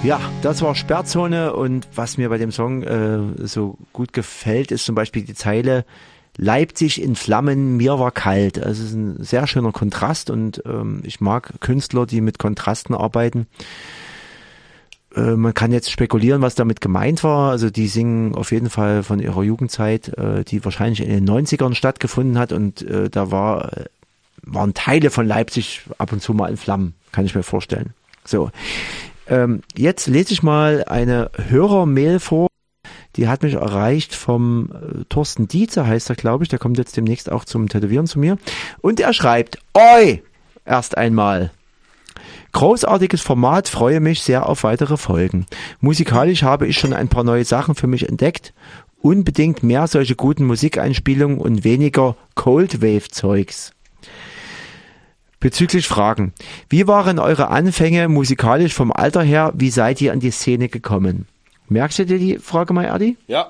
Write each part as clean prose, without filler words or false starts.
Ja, das war Sperrzone und was mir bei dem Song so gut gefällt, ist zum Beispiel die Zeile Leipzig in Flammen, mir war kalt. Also es ist ein sehr schöner Kontrast und ich mag Künstler, die mit Kontrasten arbeiten. Man kann jetzt spekulieren, was damit gemeint war. Also die singen auf jeden Fall von ihrer Jugendzeit, die wahrscheinlich in den 90ern stattgefunden hat und da waren Teile von Leipzig ab und zu mal in Flammen, kann ich mir vorstellen. So. Jetzt lese ich mal eine Hörermail vor, die hat mich erreicht vom Thorsten Dietze, heißt er, glaube ich, der kommt jetzt demnächst auch zum Tätowieren zu mir und er schreibt, Oi, erst einmal. Großartiges Format, freue mich sehr auf weitere Folgen. Musikalisch habe ich schon ein paar neue Sachen für mich entdeckt, unbedingt mehr solche guten Musikeinspielungen und weniger Cold Wave Zeugs. Bezüglich Fragen. Wie waren eure Anfänge musikalisch vom Alter her? Wie seid ihr an die Szene gekommen? Merkst du dir die Frage mal, Erdi? Ja.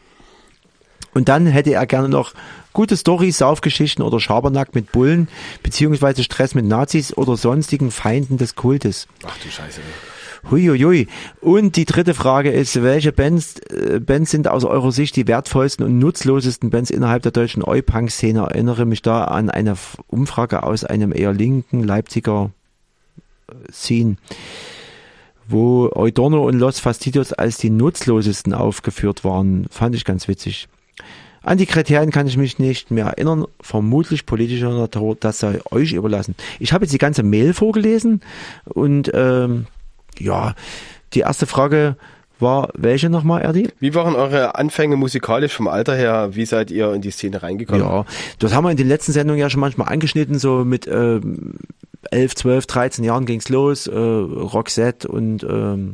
Und dann hätte er gerne noch gute Storys, Saufgeschichten oder Schabernack mit Bullen, beziehungsweise Stress mit Nazis oder sonstigen Feinden des Kultes. Ach du Scheiße. Huiuiui. Und die dritte Frage ist, welche Bands sind aus eurer Sicht die wertvollsten und nutzlosesten Bands innerhalb der deutschen Oi-Punk-Szene? Erinnere mich da an eine Umfrage aus einem eher linken Leipziger Scene, wo Eudorno und Los Fastidios als die nutzlosesten aufgeführt waren. Fand ich ganz witzig. An die Kriterien kann ich mich nicht mehr erinnern, vermutlich politischer Natur, das sei euch überlassen. Ich habe jetzt die ganze Mail vorgelesen und ja, die erste Frage war, welche nochmal, Erdi? Wie waren eure Anfänge musikalisch vom Alter her? Wie seid ihr in die Szene reingekommen? Ja, das haben wir in den letzten Sendungen ja schon manchmal angeschnitten, so mit 11, 12, 13 Jahren ging's los, Roxette und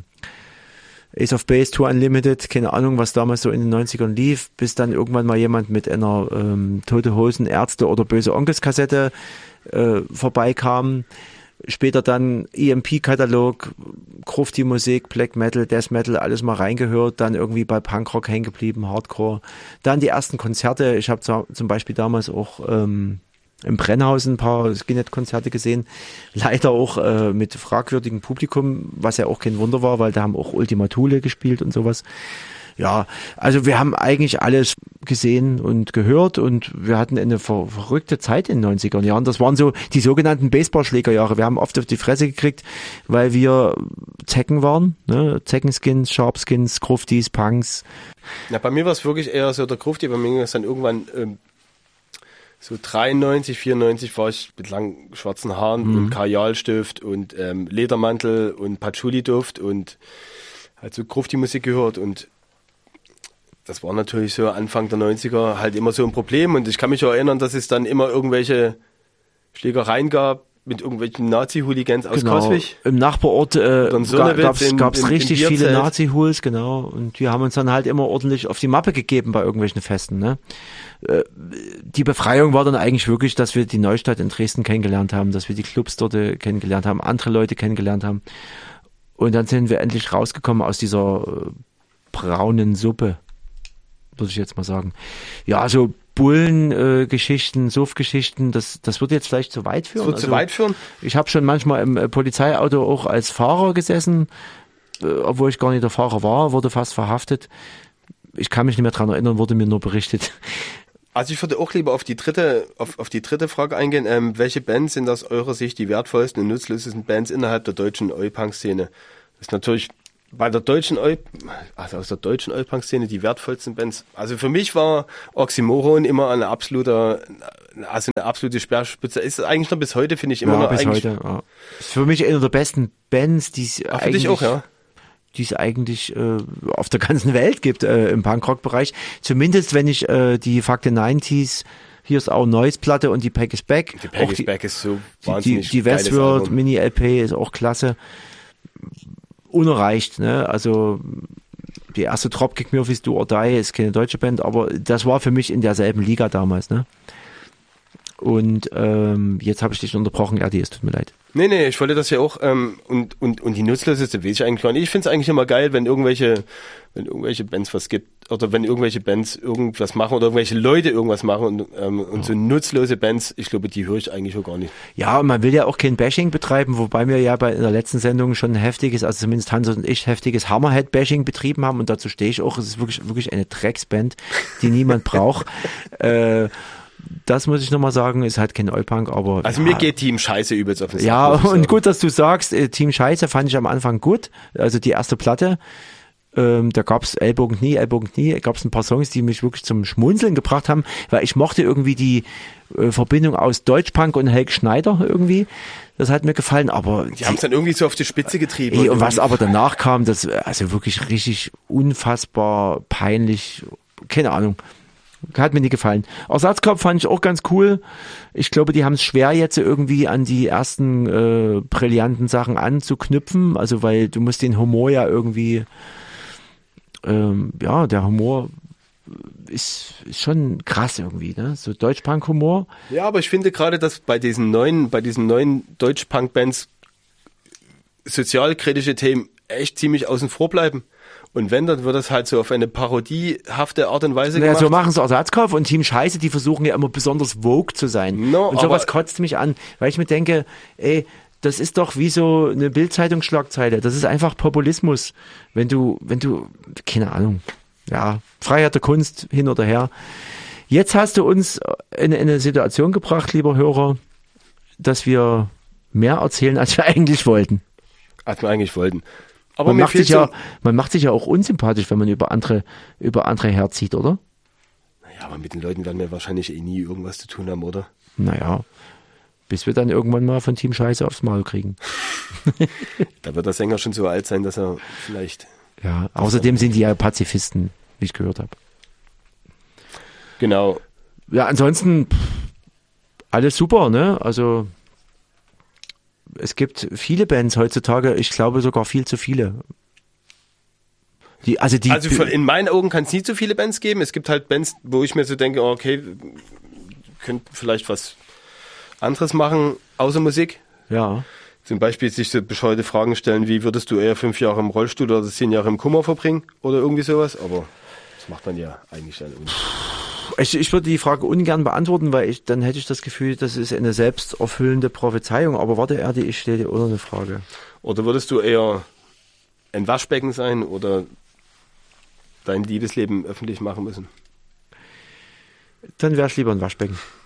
Ace of Base, Tour Unlimited, keine Ahnung, was damals so in den 90ern lief, bis dann irgendwann mal jemand mit einer Tote Hosen, Ärzte oder Böse Onkels Kassette vorbeikam. Später dann EMP-Katalog, Grufti-Musik, Black Metal, Death Metal, alles mal reingehört, dann irgendwie bei Punkrock hängen geblieben, Hardcore. Dann die ersten Konzerte, ich habe zum Beispiel damals auch im Brennhaus ein paar Skinhead-Konzerte gesehen, leider auch mit fragwürdigem Publikum, was ja auch kein Wunder war, weil da haben auch Ultima Thule gespielt und sowas. Ja, also wir haben eigentlich alles gesehen und gehört und wir hatten eine verrückte Zeit in den 90er Jahren. Das waren so die sogenannten Baseballschlägerjahre. Wir haben oft auf die Fresse gekriegt, weil wir Zecken waren, ne? Zeckenskins, Sharpskins, Gruftis, Punks. Ja, bei mir war es wirklich eher so der Grufti, bei mir ging es dann irgendwann so 93, 94 war ich mit langen schwarzen Haaren und Kajalstift und Ledermantel und Patchouli-Duft und halt so Grufti-Musik gehört und das war natürlich so Anfang der 90er halt immer so ein Problem und ich kann mich auch erinnern, dass es dann immer irgendwelche Schlägereien gab mit irgendwelchen Nazi-Hooligans aus Coswig. Im Nachbarort gab's richtig viele Nazi-Hools, genau, und wir haben uns dann halt immer ordentlich auf die Mappe gegeben bei irgendwelchen Festen, ne? Die Befreiung war dann eigentlich wirklich, dass wir die Neustadt in Dresden kennengelernt haben, dass wir die Clubs dort kennengelernt haben, andere Leute kennengelernt haben und dann sind wir endlich rausgekommen aus dieser braunen Suppe, würde ich jetzt mal sagen. Ja, so Bullen-Geschichten, Suff-Geschichten, das würde jetzt vielleicht zu weit führen. Das wird zu weit führen? Ich habe schon manchmal im Polizeiauto auch als Fahrer gesessen, obwohl ich gar nicht der Fahrer war, wurde fast verhaftet. Ich kann mich nicht mehr dran erinnern, wurde mir nur berichtet. Also ich würde auch lieber auf die dritte Frage eingehen. Welche Bands sind aus eurer Sicht die wertvollsten und nutzlosesten Bands innerhalb der deutschen Oi-Punk-Szene? Das ist natürlich bei der deutschen aus der deutschen Oi-Punk-Szene die wertvollsten Bands. Also für mich war Oxymoron immer eine absolute Speerspitze. Ist eigentlich noch bis heute, finde ich, immer noch bis heute. Ja. Ist für mich eine der besten Bands, die es eigentlich, auch, ja? Die es eigentlich auf der ganzen Welt gibt im Punkrock-Bereich. Zumindest wenn ich die Fuck the 90s, hier ist auch Noise-Platte und die Pack is Back. Die Pack is Back ist so wahnsinnig die Westworld Mini-LP ist auch klasse. Unerreicht, ne? Also die erste Dropkick Murphys Do or Die ist keine deutsche Band, aber das war für mich in derselben Liga damals, ne? Und jetzt habe ich dich unterbrochen, Erdi, es tut mir leid. Nee, ich wollte das ja auch, und die nutzloseste weiß ich eigentlich gar nicht. Ich finde es eigentlich immer geil, wenn irgendwelche Bands was gibt, oder wenn irgendwelche Bands irgendwas machen, oder irgendwelche Leute irgendwas machen, und so nutzlose Bands, ich glaube, die höre ich eigentlich auch gar nicht. Ja, und man will ja auch kein Bashing betreiben, wobei wir ja in der letzten Sendung schon ein heftiges, also zumindest Hans und ich, heftiges Hammerhead-Bashing betrieben haben, und dazu stehe ich auch. Es ist wirklich eine Drecksband, die niemand braucht. Das muss ich nochmal sagen, ist halt kein Allpunk, aber... Also mir geht Team Scheiße übelst auf den Sack. Ja, und gut, dass du sagst, Team Scheiße fand ich am Anfang gut, also die erste Platte, da gab's Ellbogen Knie, gab's ein paar Songs, die mich wirklich zum Schmunzeln gebracht haben, weil ich mochte irgendwie die Verbindung aus Deutschpunk und Helg Schneider irgendwie, das hat mir gefallen, aber... Die haben es dann irgendwie so auf die Spitze getrieben. Und was aber danach kam, das also wirklich richtig unfassbar peinlich, keine Ahnung. Hat mir nicht gefallen. Ersatzkopf fand ich auch ganz cool. Ich glaube, die haben es schwer jetzt irgendwie an die ersten brillanten Sachen anzuknüpfen. Also weil du musst den Humor ja irgendwie, der Humor ist schon krass irgendwie, ne? So Deutschpunk-Humor. Ja, aber ich finde gerade, dass bei diesen neuen Deutschpunk-Bands sozialkritische Themen echt ziemlich außen vor bleiben. Und wenn, dann wird das halt so auf eine parodiehafte Art und Weise gemacht. Ja, so machen es Ersatzkauf und Team Scheiße, die versuchen ja immer besonders vogue zu sein. No, und sowas kotzt mich an, weil ich mir denke, ey, das ist doch wie so eine Bild-Zeitung-Schlagzeile. Das ist einfach Populismus. Wenn du, keine Ahnung, ja, Freiheit der Kunst, hin oder her. Jetzt hast du uns in eine Situation gebracht, lieber Hörer, dass wir mehr erzählen, als wir eigentlich wollten. Aber man macht sich ja auch unsympathisch, wenn man über andere herzieht, oder? Naja, aber mit den Leuten werden wir wahrscheinlich nie irgendwas zu tun haben, oder? Naja, bis wir dann irgendwann mal von Team Scheiße aufs Maul kriegen. Da wird der Sänger schon so alt sein, dass er vielleicht... Ja, außerdem sind die ja Pazifisten, wie ich gehört habe. Genau. Ja, ansonsten alles super, ne? Also... Es gibt viele Bands heutzutage, ich glaube sogar viel zu viele. Also in meinen Augen kann es nie zu viele Bands geben. Es gibt halt Bands, wo ich mir so denke, okay, könnt vielleicht was anderes machen, außer Musik. Ja. Zum Beispiel sich so bescheuerte Fragen stellen, wie würdest du eher 5 Jahre im Rollstuhl oder 10 Jahre im Kummer verbringen oder irgendwie sowas. Aber das macht man ja eigentlich dann irgendwie. Ich würde die Frage ungern beantworten, weil dann hätte ich das Gefühl, das ist eine selbsterfüllende Prophezeiung. Aber warte, Erdi, ich stelle dir auch noch eine Frage. Oder würdest du eher ein Waschbecken sein oder dein Liebesleben öffentlich machen müssen? Dann wäre ich lieber ein Waschbecken.